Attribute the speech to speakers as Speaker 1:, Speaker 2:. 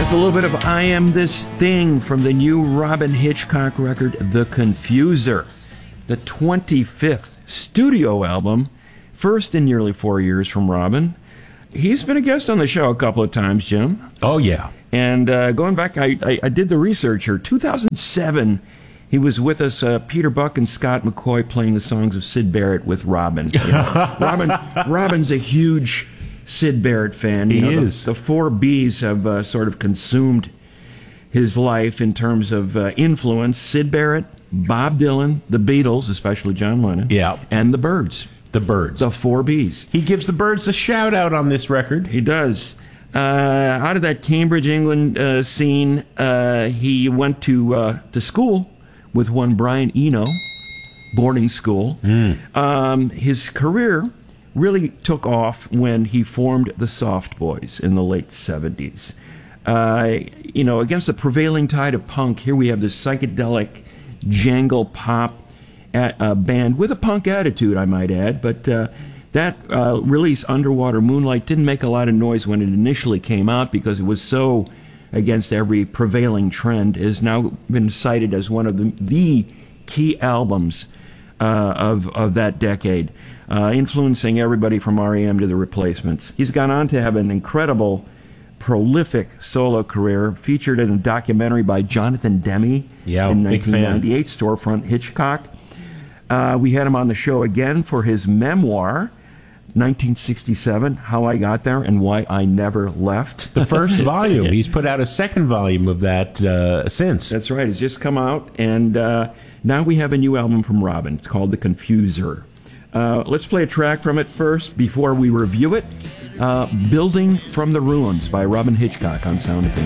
Speaker 1: That's a little bit of I Am This Thing from the new Robyn Hitchcock record, The Confuser, the 25th studio album, first in nearly 4 years from Robyn. He's been a guest on the show a couple of times, Jim.
Speaker 2: Oh, yeah.
Speaker 1: And going back, I did the research here. 2007, he was with us, Peter Buck and Scott McCoy, playing the songs of Syd Barrett with Robyn. You know, Robyn's a huge Syd Barrett fan.
Speaker 2: He is.
Speaker 1: The four Bs have sort of consumed his life in terms of influence. Syd Barrett, Bob Dylan, the Beatles, especially John Lennon, and the Byrds.
Speaker 2: The Byrds.
Speaker 1: The four Bs.
Speaker 2: He gives the Byrds a shout-out on this record.
Speaker 1: He does. Out of that Cambridge, England scene, he went to school with one Brian Eno, boarding school. His career really took off when he formed the Soft Boys in the late 70s. Against the prevailing tide of punk, here we have this psychedelic jangle pop band with a punk attitude, I might add, but that release, Underwater Moonlight, didn't make a lot of noise when it initially came out because it was so against every prevailing trend. It has now been cited as one of the key albums of that decade, influencing everybody from R.E.M. to the Replacements. He's gone on to have an incredible, prolific solo career, featured in a documentary by Jonathan Demme in 1998, Storefront Hitchcock. We had him on the show again for his memoir, 1967, How I Got There and Why I Never Left.
Speaker 2: The first volume. He's put out a second volume of that since.
Speaker 1: That's right. It's just come out, and now we have a new album from Robyn. It's called The Confuser. Let's play a track from it first before we review it. Building from the Ruins by Robyn Hitchcock on Sound Opinion.